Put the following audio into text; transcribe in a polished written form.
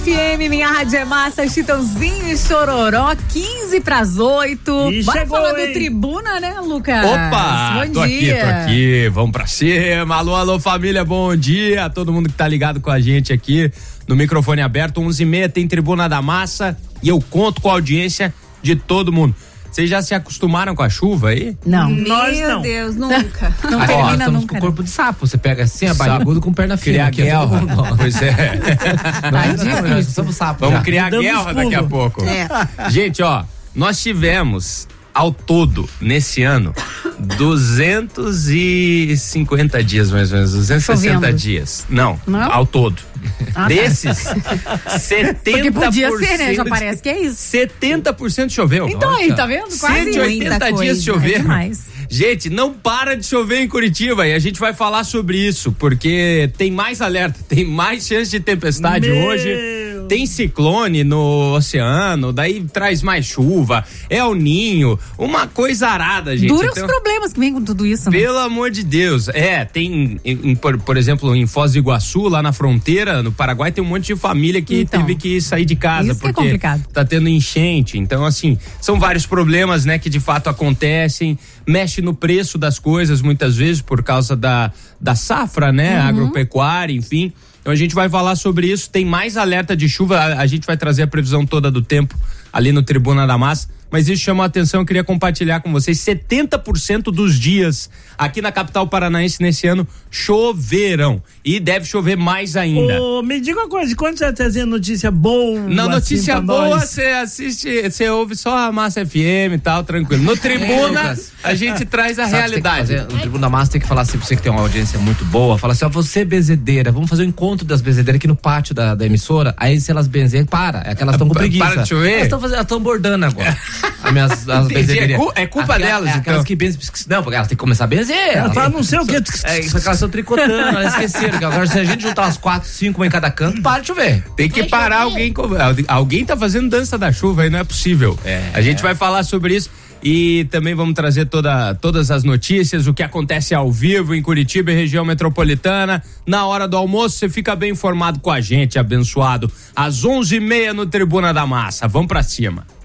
FM, minha rádio é massa, Chitãozinho e Chororó, 7:45. E bora chegou, falar do hein? Tribuna, né, Lucas? Opa, bom tô dia. aqui, vamos pra cima. Alô, família, bom dia. Todo mundo que tá ligado com a gente aqui no microfone aberto, 11h30 tem Tribuna da Massa e eu conto com a audiência de todo mundo. Vocês já se acostumaram com a chuva aí? Não. Meu Deus, nunca. Não termina estamos nunca. com o corpo de sapo. Você pega assim, a barrigudo com perna fina. Criar guerra. Pois é. Tá difícil. Somos sapo. Vamos já. criar Damos guerra daqui a pulo. pouco. É. Gente, ó, nós tivemos ao todo, nesse ano, 250 dias, mais ou menos, 260 Chovendo. dias. Não, Não? ao todo. Ah, tá. Desses, 70%. Porque podia ser, né? Já parece que é isso. 70% choveu. Então aí, tá vendo? Quase 180 muita dias coisa. chover. É demais. Gente, não para de chover em Curitiba e a gente vai falar sobre isso, porque tem mais alerta, tem mais chance de tempestade hoje. Tem ciclone no oceano, daí traz mais chuva, é o ninho, uma coisa arada, gente. Dura Então, os problemas que vem com tudo isso, né? pelo amor de Deus. Tem, por exemplo, em Foz do Iguaçu, lá na fronteira, no Paraguai, tem um monte de família que Então, teve que sair de casa isso que é porque complicado. tá tendo enchente. Então, assim, são vários problemas, né, que de fato acontecem. Mexe no preço das coisas, muitas vezes, por causa da safra, né, agropecuária, enfim. Então a gente vai falar sobre isso. Tem mais alerta de chuva, a gente vai trazer a previsão toda do tempo ali no Tribuna da Massa. Mas isso chamou a atenção, eu queria compartilhar com vocês. 70% dos dias aqui na capital paranaense nesse ano choverão. E deve chover mais ainda. Me diga uma coisa, quando você vai trazer notícia boa? Na notícia assim, pra boa, nós? você assiste, você ouve só a Massa FM e tal, tranquilo. No Tribuna, Lucas. a gente traz a Sabe, realidade. No Tribuna da Massa tem que falar assim pra você que tem uma audiência muito boa. Fala assim, ó, você bezedeira, vamos fazer um encontro das bezedeiras aqui no pátio da emissora. Aí se elas benzerem, é que elas estão com preguiça. Para de chover? Elas estão bordando agora. As Entendi, benzedeiras. é culpa delas, então. Aquelas que benzem, não, porque elas têm que começar a benzer. Ela fala não sei o que. Só que elas estão tricotando, elas esqueceram. Que agora se a gente juntar umas 4, 5 em cada canto, para de chover. Tem que parar alguém. Alguém tá fazendo dança da chuva aí, não é possível. A gente vai falar sobre isso e também vamos trazer todas as notícias, o que acontece ao vivo em Curitiba e região metropolitana. Na hora do almoço, você fica bem informado com a gente, abençoado. Às 11h30 no Tribuna da Massa. Vamos pra cima.